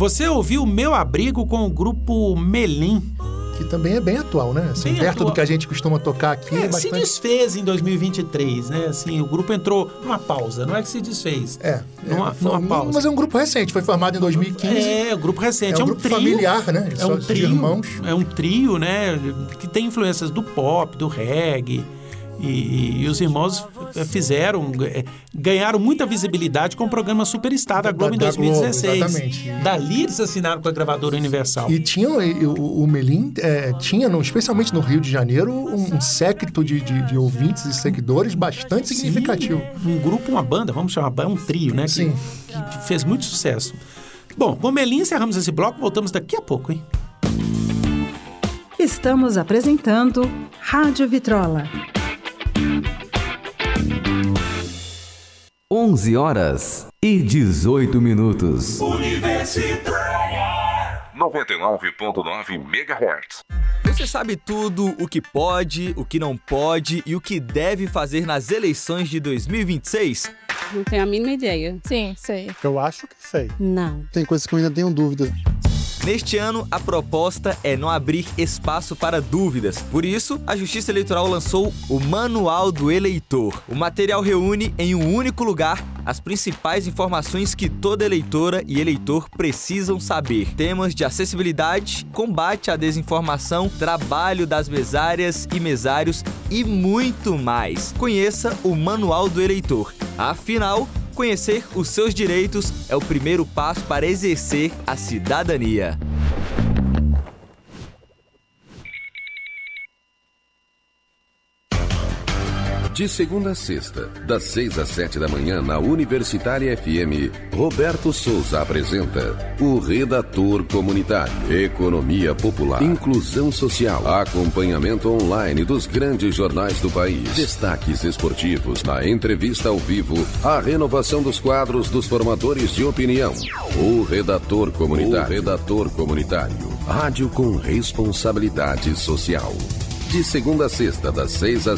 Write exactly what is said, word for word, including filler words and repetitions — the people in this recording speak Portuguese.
Você ouviu Meu Abrigo com o grupo Melim. Que também é bem atual, né? Assim, perto atual. do que a gente costuma tocar aqui. É, é bastante... Se desfez em dois mil e vinte e três, né? Assim, o grupo entrou numa pausa, não é que se desfez. É, numa, é numa pausa. Mas é um grupo recente, foi formado em dois mil e quinze. É, o grupo recente. É um, é um grupo trio, familiar, né? É um trio, irmãos. É um trio, né? Que tem influências do pop, do reggae. E, e os irmãos fizeram, ganharam muita visibilidade com o programa Superstar da Globo da, em dois mil e dezesseis. Da Globo, exatamente. Dali eles assinaram com a gravadora Universal. E tinha, o, o Melim é, tinha, no, especialmente no Rio de Janeiro, um, um séquito de, de, de ouvintes e seguidores bastante Sim, significativo. Um grupo, uma banda, vamos chamar, é um trio, né? Sim. Que, que fez muito sucesso. Bom, com o Melim encerramos esse bloco, voltamos daqui a pouco, hein? Estamos apresentando Rádio Vitrola. onze horas e dezoito minutos. Universitária noventa e nove ponto nove megahertz. Você sabe tudo o que pode, o que não pode e o que deve fazer nas eleições de dois mil e vinte e seis? Não tenho a mínima ideia. Sim, sei. Eu acho que sei. Não. Tem coisas que eu ainda tenho dúvida. Neste ano, a proposta é não abrir espaço para dúvidas. Por isso, a Justiça Eleitoral lançou o Manual do Eleitor. O material reúne em um único lugar as principais informações que toda eleitora e eleitor precisam saber. Temas de acessibilidade, combate à desinformação, trabalho das mesárias e mesários e muito mais. Conheça o Manual do Eleitor. Afinal, conhecer os seus direitos é o primeiro passo para exercer a cidadania. De segunda a sexta, das seis às sete da manhã, na Universitária F M, Roberto Souza apresenta o Redator Comunitário. Economia popular, inclusão social, acompanhamento online dos grandes jornais do país, destaques esportivos, na entrevista ao vivo, a renovação dos quadros dos formadores de opinião. O Redator Comunitário. O Redator Comunitário. Rádio com responsabilidade social. De segunda a sexta, das seis às